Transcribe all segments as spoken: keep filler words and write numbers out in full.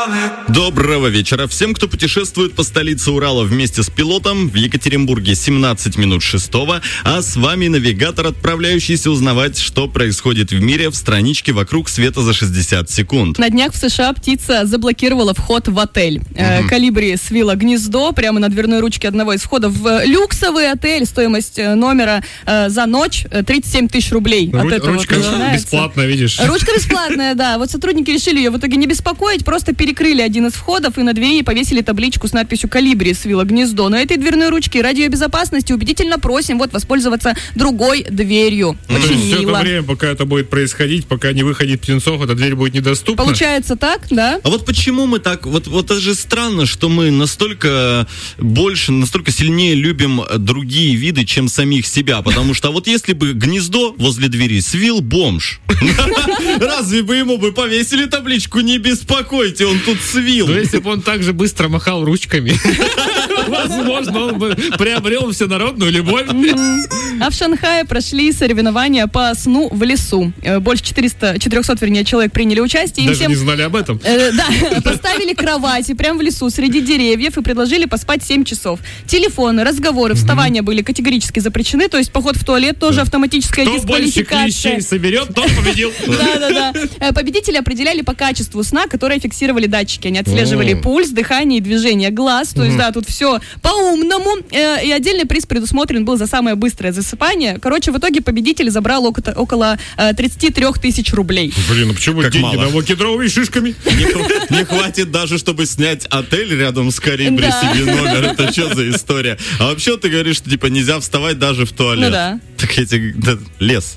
Доброго вечера всем, кто путешествует по столице Урала вместе с пилотом. В Екатеринбурге семнадцать минут шестого, а с вами навигатор, отправляющийся узнавать, что происходит в мире в страничке «Вокруг света за шестьдесят секунд». На днях в США птица заблокировала вход в отель. Угу. Э, Колибри свила гнездо прямо на дверной ручке одного из входов в люксовый отель. Стоимость номера э, за ночь тридцать семь тысяч рублей. Ру- От этого ручка бесплатная, видишь? Ручка бесплатная, да. Вот сотрудники решили ее в итоге не беспокоить, просто перекрыли один из входов и на двери повесили табличку с надписью «Колибри свила гнездо». Но этой дверной ручки ради ее безопасности убедительно просим вот воспользоваться другой дверью. Ну, Очень то есть мило. все это время, пока это будет происходить, пока не выходит птенцов, эта дверь будет недоступна? Получается так, да? А вот почему мы так, вот, вот это же странно, что мы настолько больше, настолько сильнее любим другие виды, чем самих себя, потому что вот если бы гнездо возле двери свил бомж, разве бы ему бы повесили табличку «Не беспокойте, он тут свил». Но если бы он так же быстро махал ручками, возможно, он бы приобрел всенародную любовь. А в Шанхае прошли соревнования по сну в лесу. Больше четыреста, четыреста, вернее, человек приняли участие. Даже всем, не знали об этом. Э, да, поставили кровати прямо в лесу среди деревьев и предложили поспать семь часов. Телефоны, разговоры, вставания были категорически запрещены, то есть поход в туалет тоже автоматическая дисквалификация. Кто больше клещей соберет, тот победил. Да-да-да. Победители определяли по качеству сна, которые фиксировали датчики. Они отслеживали пульс, дыхание и движение глаз. То есть, да, тут все по-умному. И отдельный приз предусмотрен был за самое быстрое засыпание. Короче, в итоге победитель забрал около тридцать три тысячи рублей. Блин, ну почему как деньги мало? на локидровыми шишками? Не, не хватит даже, чтобы снять отель рядом с Колибри Да. себе номер. Это что за история? А вообще ты говоришь, что типа нельзя вставать даже в туалет. Ну да. Так эти... да, лес.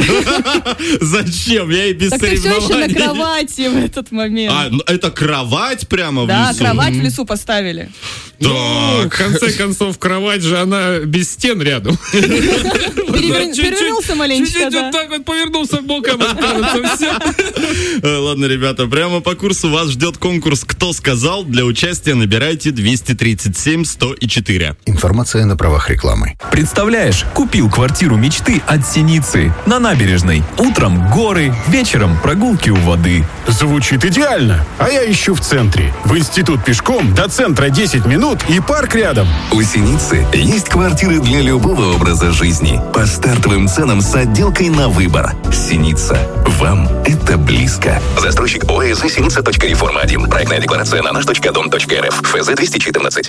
Зачем? Я и без Так ты все еще на соревнований. кровати в этот момент. А, ну, это кровать прямо в Да, лесу? кровать в лесу поставили. Ну, в конце концов, кровать же, она без стен рядом. Перевер- Перевернулся маленечко, Чуть-чуть да. вот так вот повернулся боком, кажется, все. Э, Ладно, ребята, прямо по курсу вас ждет конкурс «Кто сказал?». Для участия набирайте двести тридцать семь сто четыре. Информация на правах рекламы. Представляешь, купил квартиру мечты от Синицы на набережной. Утром горы, вечером прогулки у воды. Звучит идеально. А я ищу в центре. В институт пешком, до центра десять минут и парк рядом. У Синицы есть квартиры для любого образа жизни. По стартовым ценам с отделкой на выбор. Синица. Вам это близко. Застройщик ОСЗ Синица. Реформа один. Проектная декларация на наш точка дом точка эр эф. ФЗ двести четырнадцать.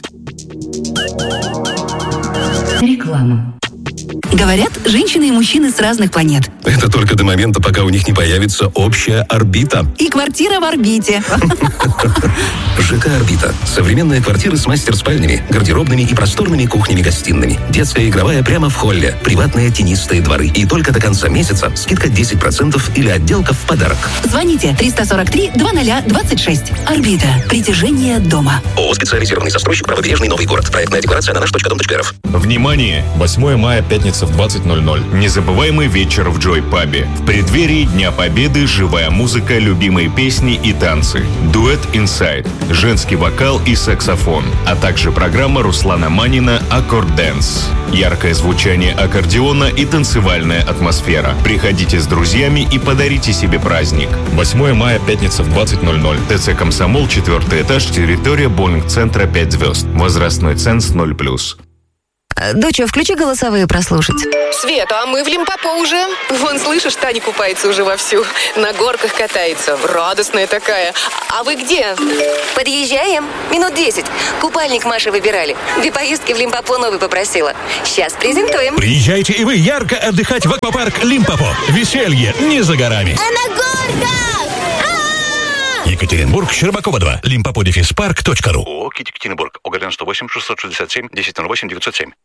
Реклама. Говорят, женщины и мужчины с разных планет. Это только до момента, пока у них не появится общая орбита. И квартира в орбите. ЖК «Орбита». Современная квартира с мастер-спальнями, гардеробными и просторными кухнями-гостиными. Детская игровая прямо в холле. Приватные тенистые дворы. И только до конца месяца скидка десять процентов или отделка в подарок. Звоните триста сорок три двадцать двадцать шесть. Орбита. Притяжение дома. ООО «Специализированный застройщик», Правобережный, Новый город. Проектная декларация на наш точка дом точка эр эф. Внимание! восьмое мая, пятница в двадцать ноль ноль. Незабываемый вечер в Джой Пабе. В преддверии Дня Победы живая музыка, любимые песни и танцы. Дуэт «Inside», женский вокал и саксофон, а также программа Руслана Манина «Аккорд Дэнс». Яркое звучание аккордеона и танцевальная атмосфера. Приходите с друзьями и подарите себе праздник. восьмое мая, пятница в двадцать ноль ноль. ТЦ «Комсомол», четвертый этаж, территория боулинг-центра пять звезд. Возрастной ценз ноль плюс. Доча, включи голосовые прослушать. Света, а мы в Лимпопо уже. Вон, слышишь, Таня купается уже вовсю. На горках катается. Радостная такая. А вы где? Подъезжаем. Минут десять. Купальник Маши выбирали. Две поездки в Лимпопо новый попросила. Сейчас презентуем. Приезжайте и вы ярко отдыхать в аквапарк Лимпопо. Веселье не за горами. А на горках! Екатеринбург, Щербакова два. Лимпопо дефис парк точка ру. ООО «Екатеринбург». ОГРН сто восемь шестьсот шестьдесят семь десять ноль восемь девятьсот семь.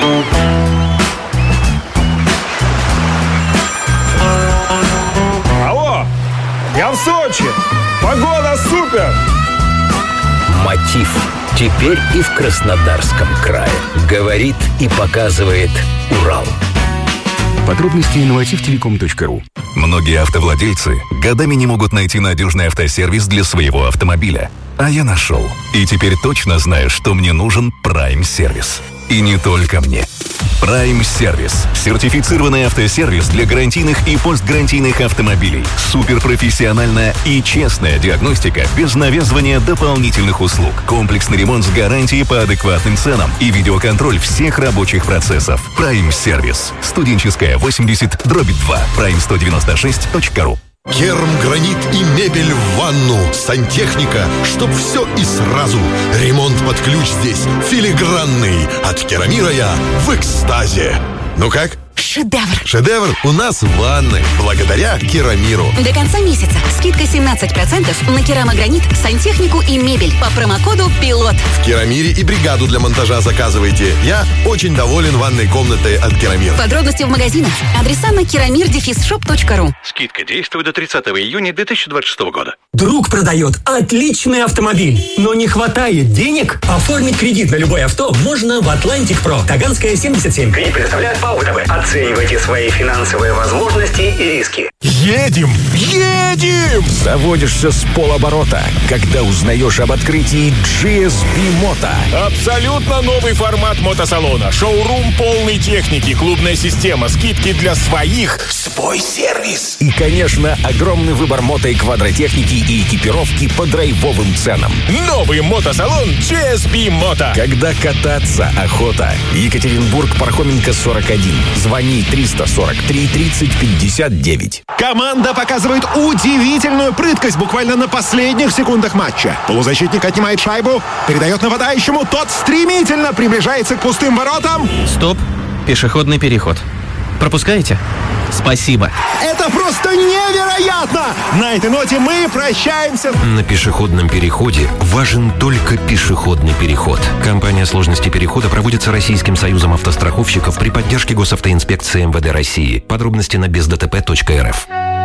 Алло, я в Сочи. Погода супер. Мотив. Теперь и в Краснодарском крае. Говорит и показывает Урал. Подробности на мотив телеком точка ру. Многие автовладельцы годами не могут найти надежный автосервис для своего автомобиля. А я нашел. И теперь точно знаю, что мне нужен Prime сервис. И не только мне. Prime Service. Сертифицированный автосервис для гарантийных и постгарантийных автомобилей. Суперпрофессиональная и честная диагностика без навязывания дополнительных услуг. Комплексный ремонт с гарантией по адекватным ценам и видеоконтроль всех рабочих процессов. Prime Service. Студенческая, восемьдесят, дробь два. прайм сто девяносто шесть точка ру. Керамгранит и мебель в ванну. Сантехника, чтоб все и сразу. Ремонт под ключ здесь филигранный. От Керамира я в экстазе. Ну как? Шедевр. Шедевр у нас в ванной. Благодаря Керамиру. До конца месяца скидка семнадцать процентов на керамогранит, сантехнику и мебель по промокоду ПИЛОТ. В Керамире и бригаду для монтажа заказывайте. Я очень доволен ванной комнатой от Керамир. Подробности в магазинах. Адреса на керамир дефис шоп точка ру. Скидка действует до тридцатого июня две тысячи двадцать шестого года. Друг продает отличный автомобиль, но не хватает денег? Оформить кредит на любое авто можно в Atlantic Pro. Таганская, семьдесят семь. Кредит предоставляет ПАО ВТБ. Оценивайте свои финансовые возможности и риски. Едем! Едем! Заводишься с полоборота, когда узнаешь об открытии джи эс би Moto. Абсолютно новый формат мотосалона. Шоурум полной техники, клубная система, скидки для своих, свой сервис. И, конечно, огромный выбор мото и квадротехники и экипировки по драйвовым ценам. Новый мотосалон джи эс би Moto. Когда кататься охота. Екатеринбург, Пархоменко, сорок один. Звони триста сорок три тридцать пятьдесят девять. Команда показывает удивительную прыткость буквально на последних секундах матча. Полузащитник отнимает шайбу, передает нападающему, тот стремительно приближается к пустым воротам. Стоп, пешеходный переход. Пропускаете? Спасибо. Это просто невероятно! На этой ноте мы прощаемся. На пешеходном переходе важен только пешеходный переход. Компания сложности перехода проводится Российским союзом автостраховщиков при поддержке Госавтоинспекции эм вэ дэ России. Подробности на без дэ тэ пэ точка эр эф.